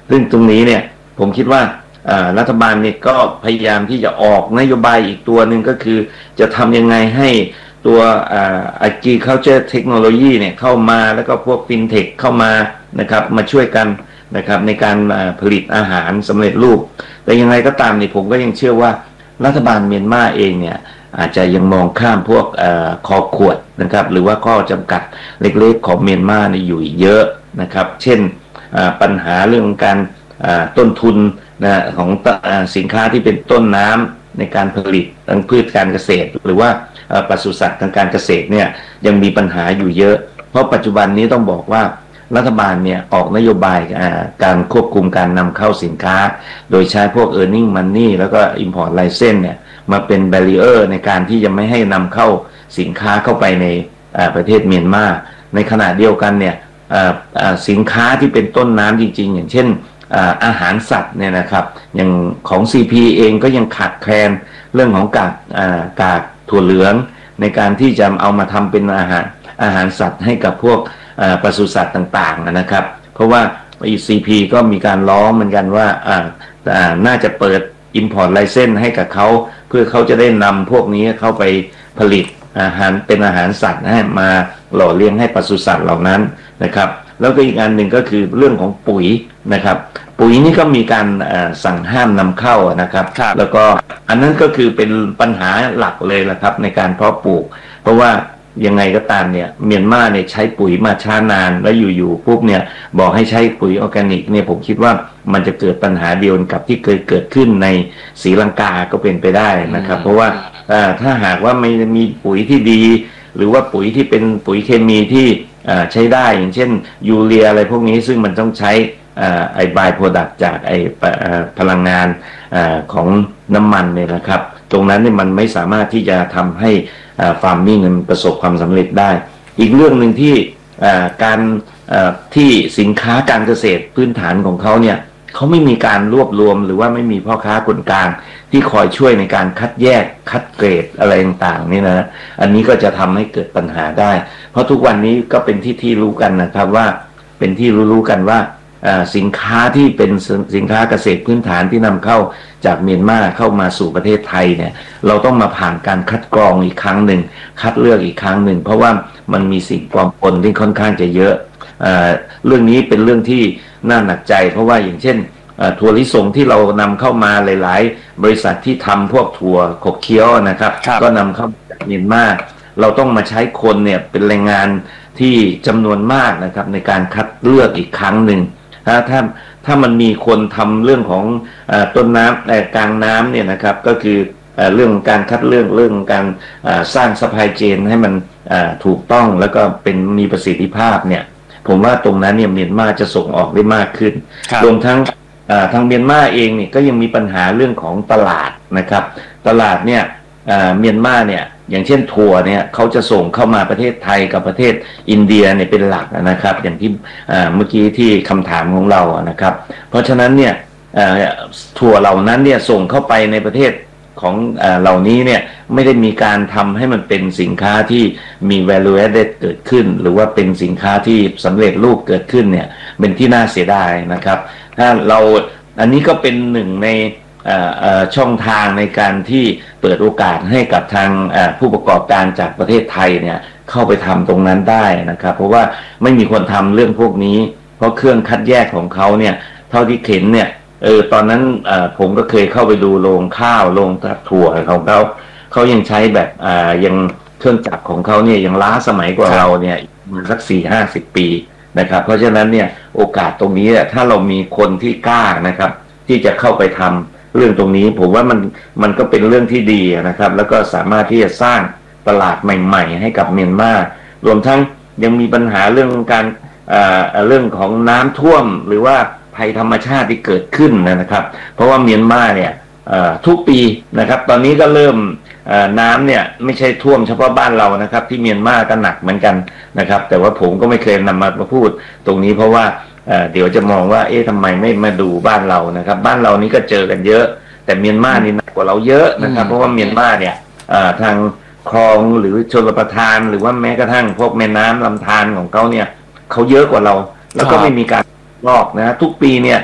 ซึ่งตรงนี้เนี่ยผมคิดว่ารัฐบาลเนี่ยก็พยายามที่จะออกนโยบายอีกตัวหนึ่งก็คือจะทำยังไงให้ตัวagriculture technology เนี่ยเข้ามาแล้วก็พวก fintech เข้ามานะครับมาช่วยกันนะครับในการผลิตอาหารสำเร็จรูปแต่ยังไงก็ตามเนี่ยผมก็ยังเชื่อว่ารัฐบาลเมียนมาเองเนี่ยอาจจะยังมองข้ามพวกคอขวดนะครับหรือว่าข้อจำกัดเล็กๆของเมียนมาเนี่ยอยู่เยอะนะครับเช่นปัญหาเรื่องการต้นทุนนะของสินค้าที่เป็นต้นน้ำในการผลิตทางพืชการเกษตรหรือว่าปศุสัตว์ทางการเกษตรเนี่ยยังมีปัญหาอยู่เยอะเพราะปัจจุบันนี้ต้องบอกว่ารัฐบาลเนี่ยออกนโยบายการควบคุมการนำเข้าสินค้าโดยใช้พวก earning money แล้วก็ import license เนี่ยมาเป็น barrier ในการที่จะไม่ให้นำเข้าสินค้าเข้าไปในประเทศเมียนมาในขณะเดียวกันเนี่ยสินค้าที่เป็นต้นน้ำจริงๆอย่างเช่นอาหารสัตว์เนี่ยนะครับอย่างของ CP เองก็ยังขาดแคลนเรื่องของกากถั่วเหลืองในการที่จะเอามาทำเป็นอาหารสัตว์ให้กับพวกปศุสัตว์ต่างๆนะครับเพราะว่า CP ก็มีการร้องเหมือนกันว่าน่าจะเปิด import license ให้กับเขาเพื่อเขาจะได้นำพวกนี้เข้าไปผลิตอาหารเป็นอาหารสัตว์ให้มาหล่อเลี้ยงให้ปศุสัตว์เหล่านั้นนะครับแล้วก็อีกอันหนึ่งก็คือเรื่องของปุ๋ยนะครับปุ๋ยนี่ก็มีการสั่งห้ามนำเข้านะครับแล้วก็อันนั้นก็คือเป็นปัญหาหลักเลยละครับในการเพาะปลูกเพราะว่ายังไงก็ตามเนี่ยเมียนมาเนี่ยใช้ปุ๋ยมาช้านานแล้วอยู่ๆปุ๊บเนี่ยบอกให้ใช้ปุ๋ยออร์แกนิกเนี่ยผมคิดว่ามันจะเกิดปัญหาเดียวกับที่เคยเกิดขึ้นในศรีลังกาก็เป็นไปได้นะครับเพราะว่าถ้าหากว่าไม่มีปุ๋ยที่ดีหรือว่าปุ๋ยที่เป็นปุ๋ยเคมีที่ใช้ได้อย่างเช่นยูเรียอะไรพวกนี้ซึ่งมันต้องใช้ไอ้บายโปรดักต์จากไอ้พลังงานของน้ำมันเนี่ยนะครับตรงนั้นเนี่ยมันไม่สามารถที่จะทำให้ฟาร์มมิ่งมันประสบความสำเร็จได้อีกเรื่องหนึ่งที่การที่สินค้าการเกษตรพื้นฐานของเขาเนี่ยเขาไม่มีการรวบรวมหรือว่าไม่มีพ่อค้าคนกลางที่คอยช่วยในการคัดแยกคัดเกรดอะไรต่างๆนี่นะอันนี้ก็จะทำให้เกิดปัญหาได้เพราะทุกวันนี้ก็เป็นที่รู้กันนะครับว่าเป็นที่รู้กันว่าสินค้าที่เป็นสินค้าเกษตรพื้นฐานที่นำเข้าจากเมียนมาเข้ามาสู่ประเทศไทยเนี่ยเราต้องมาผ่านการคัดกรองอีกครั้งหนึ่งคัดเลือกอีกครั้งหนึ่งเพราะว่ามันมีสิ่งปลอมปนที่ค่อนข้างจะเยอะเรื่องนี้เป็นเรื่องที่น่าหนักใจเพราะว่าอย่างเช่นถั่วลิสงที่เรานำเข้ามาหลายๆบริษัทที่ทำพวกถั่วขบเคี้ยวนะครับก็นำเข้าจากเมียนมาเราต้องมาใช้คนเนี่ยเป็นแรงงานที่จำนวนมากนะครับในการคัดเลือกอีกครั้งหนึ่งถ้ามันมีคนทำเรื่องของต้นน้ำกลางน้ำเนี่ยนะครับก็คือเรื่องการคัดเรื่องการสร้างซัพพลายเชนให้มันถูกต้องแล้วก็เป็นมีประสิทธิภาพเนี่ยผมว่าตรงนั้นเนี่ยเมียนมาจะส่งออกได้มากขึ้นรวมทั้งทางเมียนมาเองเนี่ยก็ยังมีปัญหาเรื่องของตลาดนะครับตลาดเนี่ยเมียนมาเนี่ยอย่างเช่นถั่วเนี่ยเขาจะส่งเข้ามาประเทศไทยกับประเทศอินเดียเนี่ยเป็นหลักนะครับอย่างที่เมื่อกี้ที่คำถามของเรานะครับเพราะฉะนั้นเนี่ยถั่วเหล่านั้นเนี่ยส่งเข้าไปในประเทศของเหล่านี้เนี่ยไม่ได้มีการทำให้มันเป็นสินค้าที่มี value added เกิดขึ้นหรือว่าเป็นสินค้าที่สำเร็จรูปเกิดขึ้นเนี่ยเป็นที่น่าเสียดายนะครับถ้าเราอันนี้ก็เป็นหนึ่งในช่องทางในการที่เปิดโอกาสให้กับทางผู้ประกอบการจากประเทศไทยเนี่ยเข้าไปทำตรงนั้นได้นะครับเพราะว่าไม่มีคนทำเรื่องพวกนี้เพราะเครื่องคัดแยกของเขาเนี่ยเท่าที่เห็นเนี่ยตอนนั้นผมก็เคยเข้าไปดูโรงข้าวโรงถั่วของเขายังใช้แบบยังเครื่องจักรของเขาเนี่ยยังล้าสมัยกว่าเราเนี่ยสัก40-50 ปีนะครับเพราะฉะนั้นเนี่ยโอกาสตรงนี้ถ้าเรามีคนที่กล้านะครับที่จะเข้าไปทำเรื่องตรงนี้ผมว่ามันก็เป็นเรื่องที่ดีนะครับแล้วก็สามารถที่จะสร้างตลาดใหม่ๆให้กับเมียนมารวมทั้งยังมีปัญหาเรื่องการเรื่องของน้ำท่วมหรือว่าภัยธรรมชาติที่เกิดขึ้นนะครับเพราะว่าเมียนมาเนี่ยทุกปีนะครับตอนนี้ก็เริ่มน้ำเนี่ยไม่ใช่ท่วมเฉพาะบ้านเรานะครับที่เมียนมาก็หนักเหมือนกันนะครับแต่ว่าผมก็ไม่เคยนำมาพูดตรงนี้เพราะว่าเดี๋ยวจะมองว่าทำไมไม่มาดูบ้านเรานะครับบ้านเรานี้ก็เจอกันเยอะแต่เมียนมานี่หนักกว่าเราเยอะนะครับเพราะว่าเมียนมาเนี่ยทางคลองหรือชลประทานหรือว่าแม้กระทั่งพวกแม่น้ำลำธารของเขาเนี่ยเขาเยอะกว่าเราแล้วก็ไม่มีการลอกนะทุกปีเนี่ย